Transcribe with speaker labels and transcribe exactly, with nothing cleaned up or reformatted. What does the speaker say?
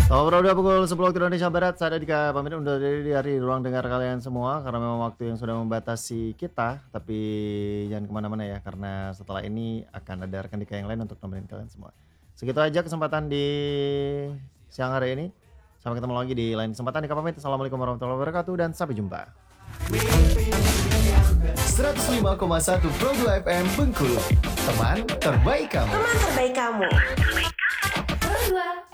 Speaker 1: Ngobrol udah pukul sepuluh waktu Indonesia Barat. Saya Dika pamit undur diri dari ruang dengar kalian semua karena memang waktu yang sudah membatasi kita. Tapi jangan kemana-mana ya karena setelah ini akan ada rekan Dika yang lain untuk nemenin kalian semua. Segitu aja kesempatan di siang hari ini. Sampai ketemu lagi di lain kesempatan. Dika pamit. Assalamualaikum warahmatullahi wabarakatuh dan sampai jumpa.
Speaker 2: seratus lima koma satu Pro dua F M Bengkulu. Teman terbaik kamu.
Speaker 3: Teman terbaik kamu. Pro dua.